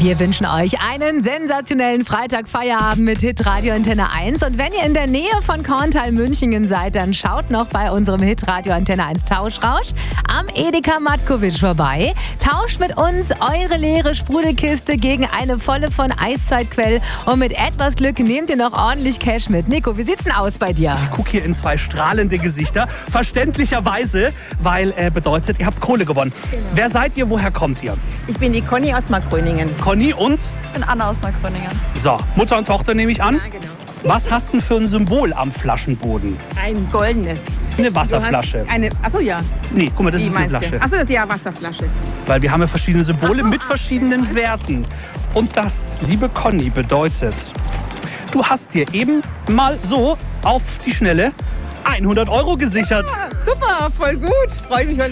Wir wünschen euch einen sensationellen Freitag-Feierabend mit Hitradio Antenne 1. Und wenn ihr in der Nähe von Korntal-Münchingen seid, dann schaut noch bei unserem Hitradio Antenne 1 Tauschrausch am Edeka Matkovic vorbei. Tauscht mit uns eure leere Sprudelkiste gegen eine volle von Eiszeitquell. Und mit etwas Glück nehmt ihr noch ordentlich Cash mit. Nico, wie sieht's denn aus bei dir? Ich gucke hier in zwei strahlende Gesichter. Verständlicherweise, weil bedeutet, ihr habt Kohle gewonnen. Genau. Wer seid ihr? Woher kommt ihr? Ich bin die Conny aus Markgröningen. Conny und? Ich bin Anna aus Markgröningen. So, Mutter und Tochter nehme ich an. Ja, genau. Was hast du denn für ein Symbol am Flaschenboden? Ein goldenes. Eine Wasserflasche. Achso, ja. Nee, guck mal, das ist eine meinst Flasche. du? Achso, ja, Wasserflasche. Weil wir haben ja verschiedene Symbole mit verschiedenen Werten. Und das, liebe Conny, bedeutet, du hast dir eben mal so auf die Schnelle 100 € gesichert. Ja, super, voll gut. Freue mich.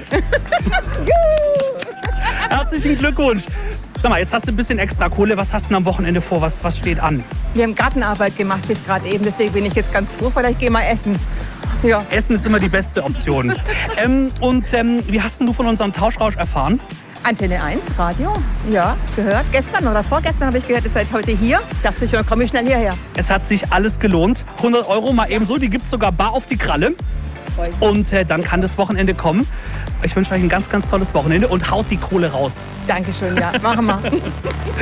Herzlichen Glückwunsch. Sag mal, jetzt hast du ein bisschen extra Kohle. Was hast du denn am Wochenende vor? Was steht an? Wir haben Gartenarbeit gemacht bis gerade eben. Deswegen bin ich jetzt ganz froh. Vielleicht gehen wir essen. Ja. Essen ist immer die beste Option. Wie hast denn du von unserem Tauschrausch erfahren? Antenne 1, Radio. Ja, gehört. Gestern oder vorgestern habe ich gehört, ihr seid heute hier. Dachte ich, dann komme ich schnell hierher. Es hat sich alles gelohnt. 100 € mal eben so. Die gibt es sogar bar auf die Kralle. Und dann kann das Wochenende kommen. Ich wünsche euch ein ganz, ganz tolles Wochenende und haut die Kohle raus. Dankeschön, ja. Machen wir.